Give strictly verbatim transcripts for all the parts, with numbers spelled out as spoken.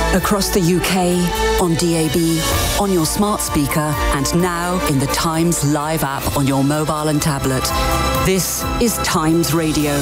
Across the U K, on D A B, on your smart speaker, and now in the Times Live app on your mobile and tablet. This is Times Radio.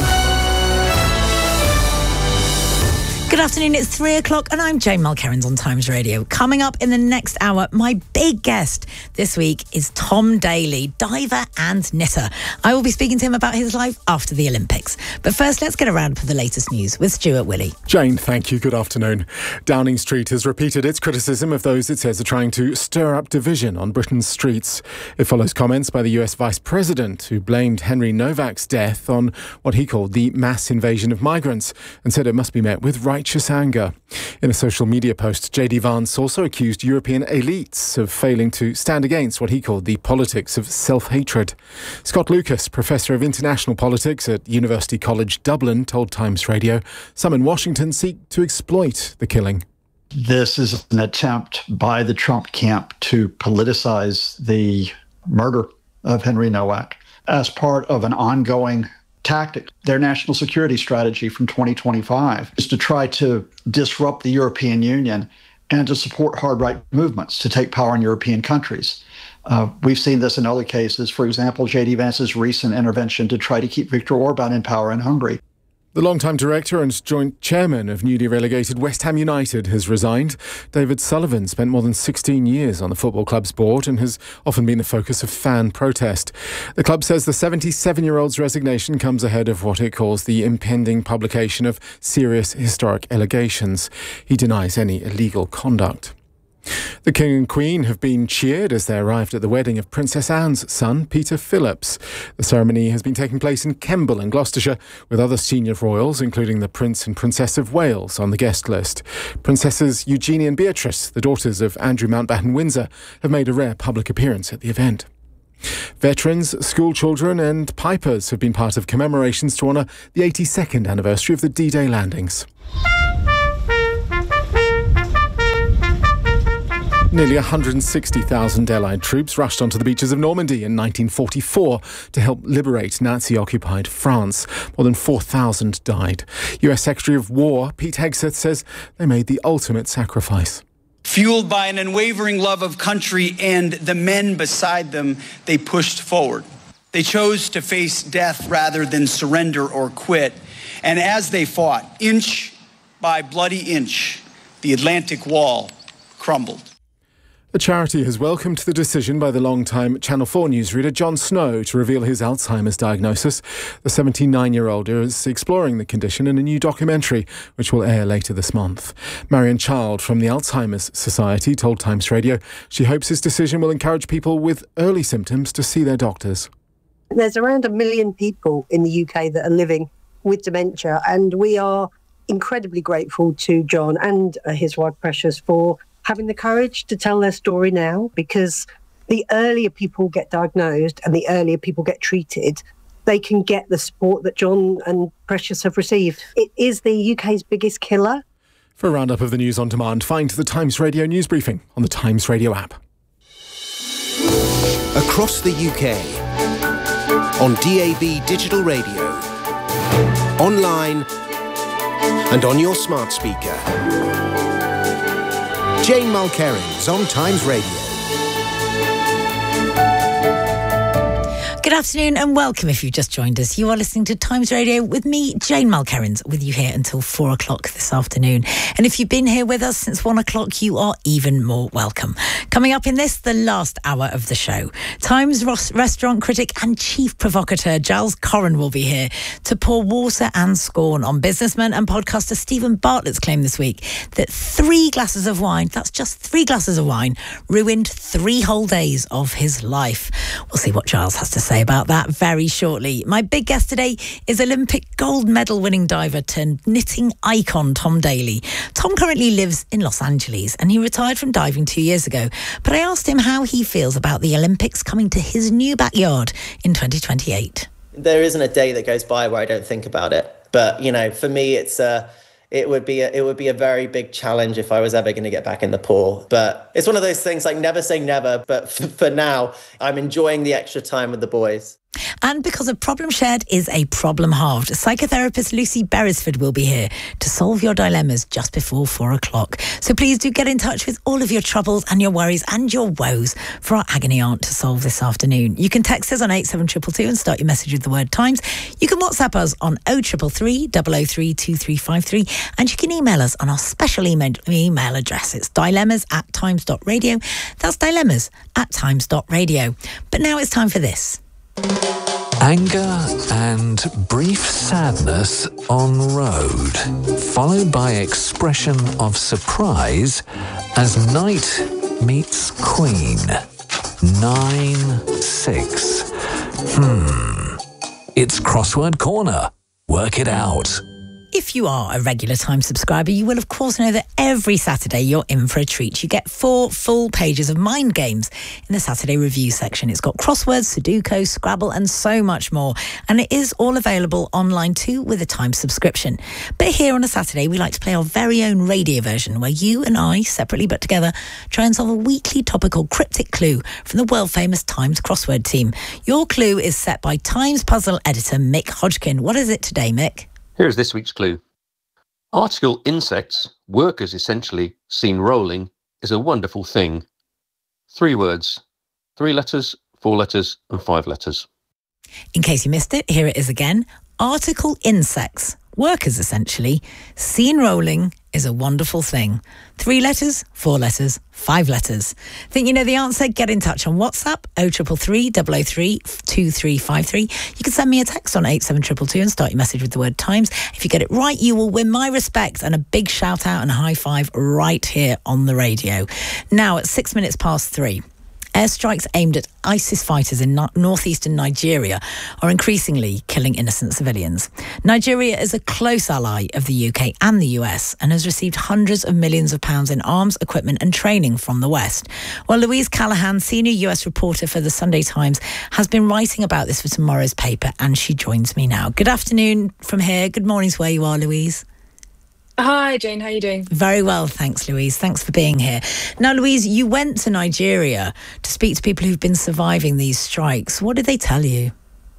Good afternoon, it's three o'clock and I'm Jane Mulkerrins on Times Radio. Coming up in the next hour, my big guest this week is Tom Daley, diver and knitter. I will be speaking to him about his life after the Olympics. But first, let's get around for the latest news with Stuart Willey. Jane, thank you. Good afternoon. Downing Street has repeated its criticism of those it says are trying to stir up division on Britain's streets. It follows comments by the U S Vice President, who blamed Henry Novak's death on what he called the mass invasion of migrants and said it must be met with righteous anger. In a social media post, J D Vance also accused European elites of failing to stand against what he called the politics of self-hatred. Scott Lucas, Professor of International Politics at University College Dublin, told Times Radio some in Washington seek to exploit the killing. This is an attempt by the Trump camp to politicize the murder of Henry Nowak as part of an ongoing tactic. Their national security strategy from twenty twenty-five is to try to disrupt the European Union and to support hard right movements to take power in European countries. Uh, we've seen this in other cases. For example, J D Vance's recent intervention to try to keep Viktor Orban in power in Hungary. The longtime director and joint chairman of newly relegated West Ham United has resigned. David Sullivan spent more than sixteen years on the football club's board and has often been the focus of fan protest. The club says the seventy-seven-year-old's resignation comes ahead of what it calls the impending publication of serious historic allegations. He denies any illegal conduct. The King and Queen have been cheered as they arrived at the wedding of Princess Anne's son, Peter Phillips. The ceremony has been taking place in Kemble in Gloucestershire, with other senior royals, including the Prince and Princess of Wales, on the guest list. Princesses Eugenie and Beatrice, the daughters of Andrew Mountbatten Windsor, have made a rare public appearance at the event. Veterans, school children and pipers have been part of commemorations to honour the eighty-second anniversary of the D-Day landings. Nearly one hundred sixty thousand Allied troops rushed onto the beaches of Normandy in nineteen forty-four to help liberate Nazi-occupied France. More than four thousand died. U S Secretary of War Pete Hegseth says they made the ultimate sacrifice. Fueled by an unwavering love of country and the men beside them, they pushed forward. They chose to face death rather than surrender or quit. And as they fought, inch by bloody inch, the Atlantic Wall crumbled. The charity has welcomed the decision by the long-time Channel four newsreader Jon Snow to reveal his Alzheimer's diagnosis. The seventy-nine-year-old is exploring the condition in a new documentary, which will air later this month. Marion Child from the Alzheimer's Society told Times Radio she hopes his decision will encourage people with early symptoms to see their doctors. There's around a million people in the U K that are living with dementia, and we are incredibly grateful to John and his wife Precious for having the courage to tell their story now, because the earlier people get diagnosed and the earlier people get treated, they can get the support that John and Precious have received. It is the U K's biggest killer. For a roundup of the news on demand, find the Times Radio news briefing on the Times Radio app. Across the U K, on D A B digital radio, online and on your smart speaker. Jane Mulkerrins on Times Radio. Good afternoon and welcome if you've just joined us. You are listening to Times Radio with me, Jane Mulkerrins, with you here until four o'clock this afternoon. And if you've been here with us since one o'clock, you are even more welcome. Coming up in this, the last hour of the show, Times Ross restaurant critic and chief provocateur Giles Coren will be here to pour water and scorn on businessman and podcaster Stephen Bartlett's claim this week that three glasses of wine, that's just three glasses of wine, ruined three whole days of his life. We'll see what Giles has to say about that very shortly. My big guest today is Olympic gold medal winning diver turned knitting icon Tom Daley. Tom currently lives in Los Angeles and he retired from diving two years ago. But I asked him how he feels about the Olympics coming to his new backyard in twenty twenty-eight. There isn't a day that goes by where I don't think about it. But, you know, for me, it's a it would be a, it would be a very big challenge if I was ever going to get back in the pool. But it's one of those things, like, never say never. But f- for now, I'm enjoying the extra time with the boys. And because of Problem Shared is a Problem Halved, psychotherapist Lucy Beresford will be here to solve your dilemmas just before four o'clock. So please do get in touch with all of your troubles and your worries and your woes for our agony aunt to solve this afternoon. You can text us on eight seven two two two and start your message with the word Times. You can WhatsApp us on oh three three three, double oh three, two three five three, and you can email us on our special email, email address. It's dilemmas at times dot radio. That's dilemmas at times dot radio. But now it's time for this. Anger and brief sadness en road, followed by expression of surprise as knight meets queen. Nine, six. Hmm. It's Crossword Corner. Work it out. If you are a regular Times subscriber, you will of course know that every Saturday you're in for a treat. You get four full pages of mind games in the Saturday review section. It's got crosswords, Sudoku, Scrabble and so much more. And it is all available online too with a Times subscription. But here on a Saturday, we like to play our very own radio version where you and I, separately but together, try and solve a weekly topical cryptic clue from the world-famous Times crossword team. Your clue is set by Times puzzle editor Mick Hodgkin. What is it today, Mick? Here's this week's clue. Article insects, workers essentially, seen rolling, is a wonderful thing. Three words. Three letters, four letters, and five letters. In case you missed it, here it is again. Article insects, workers essentially, seen rolling is a wonderful thing. Three letters, four letters, five letters. Think you know the answer? Get in touch on WhatsApp, oh three three three, double oh three, two three five three. You can send me a text on eight seven two two two and start your message with the word Times. If you get it right, you will win my respect and a big shout out and a high five right here on the radio. Now at six minutes past three. Airstrikes aimed at ISIS fighters in no- northeastern Nigeria are increasingly killing innocent civilians. Nigeria is a close ally of the U K and the U S and has received hundreds of millions of pounds in arms, equipment and training from the West. Well, Louise Callahan, senior U S reporter for the Sunday Times, has been writing about this for tomorrow's paper and she joins me now. Good afternoon from here. Good morning to where you are, Louise. Hi, Jane. How are you doing? Very well, thanks, Louise. Thanks for being here. Now, Louise, you went to Nigeria to speak to people who've been surviving these strikes. What did they tell you?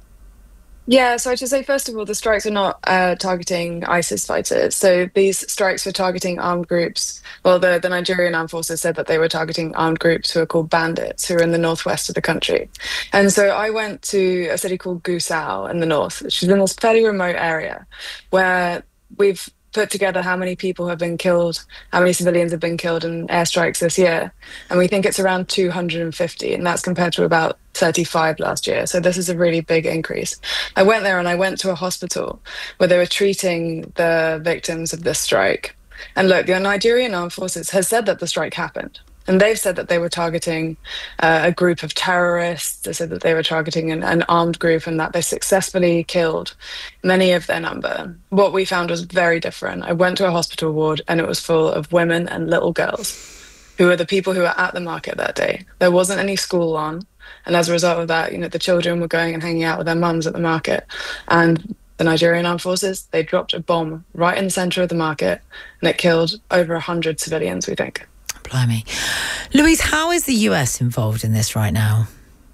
Yeah, so I should say, first of all, the strikes are not uh, targeting ISIS fighters. So these strikes were targeting armed groups. Well, the, the Nigerian armed forces said that they were targeting armed groups who are called bandits, who are in the northwest of the country. And so I went to a city called Gusau in the north, which is in this fairly remote area where we've put together how many people have been killed, how many civilians have been killed in airstrikes this year. And we think it's around two hundred fifty, and that's compared to about thirty-five last year. So this is a really big increase. I went there and I went to a hospital where they were treating the victims of this strike. And look, the Nigerian Armed Forces has said that the strike happened. And they've said that they were targeting uh, a group of terrorists. They said that they were targeting an, an armed group and that they successfully killed many of their number. What we found was very different. I went to a hospital ward and it was full of women and little girls who were the people who were at the market that day. There wasn't any school on. And as a result of that, you know, the children were going and hanging out with their mums at the market. And the Nigerian Armed Forces, they dropped a bomb right in the centre of the market and it killed over one hundred civilians, we think. Blimey. Louise, how is the U S involved in this right now?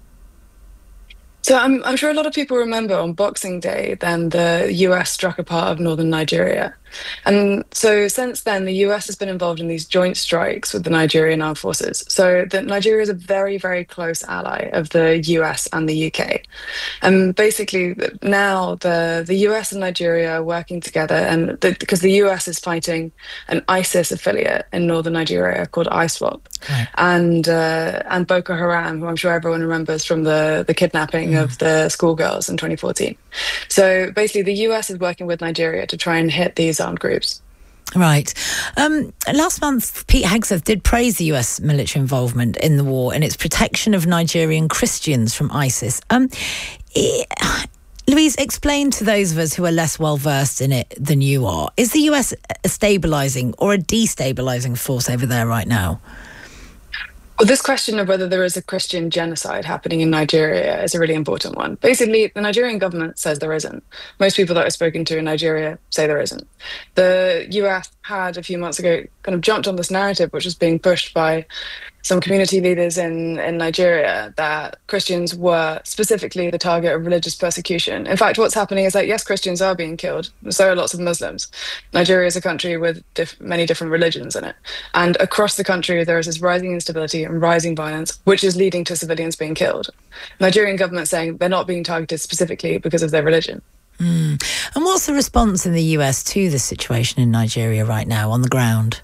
So I'm, I'm sure a lot of people remember on Boxing Day, then the U S struck a part of northern Nigeria. And so since then, the U S has been involved in these joint strikes with the Nigerian Armed Forces. So that Nigeria is a very, very close ally of the U S and the U K. And basically now the, the U S and Nigeria are working together, and the, because the U S is fighting an ISIS affiliate in northern Nigeria called ISWAP. Right. And uh, and Boko Haram, who I'm sure everyone remembers from the, the kidnapping mm. of the schoolgirls in twenty fourteen. So basically the U S is working with Nigeria to try and hit these armed groups. Right. Um, last month, Pete Hegseth did praise the U S military involvement in the war and its protection of Nigerian Christians from ISIS. Um, it, Louise, explain to those of us who are less well-versed in it than you are, is the U S a stabilising or a destabilising force over there right now? Well, this question of whether there is a Christian genocide happening in Nigeria is a really important one. Basically, the Nigerian government says there isn't. Most people that I've spoken to in Nigeria say there isn't. The U S had a few months ago kind of jumped on this narrative, which was being pushed by some community leaders in, in Nigeria, that Christians were specifically the target of religious persecution. In fact, what's happening is that, yes, Christians are being killed. So are lots of Muslims. Nigeria is a country with diff- many different religions in it. And across the country, there is this rising instability and rising violence, which is leading to civilians being killed. Nigerian government saying they're not being targeted specifically because of their religion. Mm. And what's the response in the U S to the situation in Nigeria right now on the ground?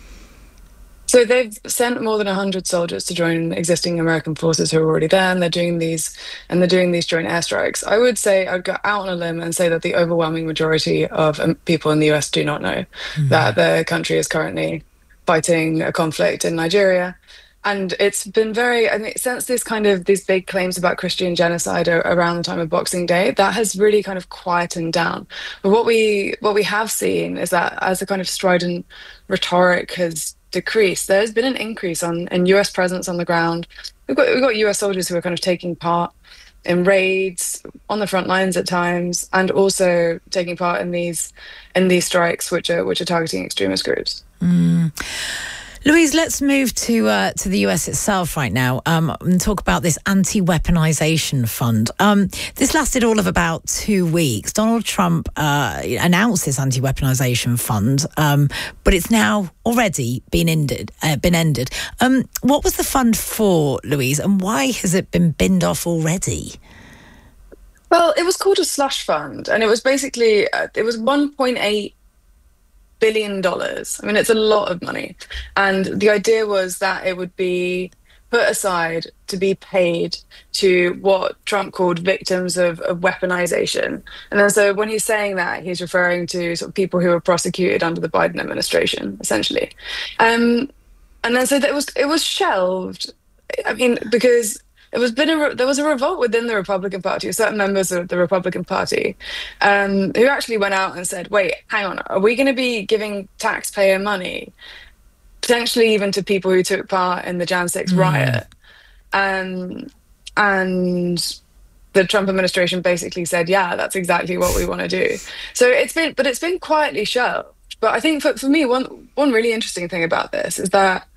So they've sent more than one hundred soldiers to join existing American forces who are already there, and they're doing these and they're doing these joint airstrikes. I would say I'd go out on a limb and say that the overwhelming majority of um, people in the U S do not know mm. that the country is currently fighting a conflict in Nigeria. And it's been very, I mean, since this kind of, these big claims about Christian genocide are around the time of Boxing Day, that has really kind of quietened down. But what we what we have seen is that as the kind of strident rhetoric has decreased, there's been an increase on in U S presence on the ground. We've got, we've got U S soldiers who are kind of taking part in raids on the front lines at times, and also taking part in these in these strikes, which are which are targeting extremist groups. Mm. Louise, let's move to uh, to the U S itself right now um, and talk about this anti-weaponization fund. Um, this lasted all of about two weeks. Donald Trump uh, announced this anti-weaponization fund, um, but it's now already been ended. Uh, been ended. Um, what was the fund for, Louise, and why has it been binned off already? Well, it was called a slush fund, and it was basically uh, it was one point eight billion dollars. I mean, it's a lot of money. And the idea was that it would be put aside to be paid to what Trump called victims of, of weaponization. And then so when he's saying that, he's referring to sort of people who were prosecuted under the Biden administration, essentially. Um, and then so that it was it was shelved. I mean, because It was been a re- there was a revolt within the Republican Party, certain members of the Republican Party, um, who actually went out and said, wait, hang on, are we going to be giving taxpayer money, potentially even to people who took part in the January sixth riot? Um, and the Trump administration basically said, yeah, that's exactly what we want to do. So it's been, but it's been quietly shelved. But I think for, for me, one one really interesting thing about this is that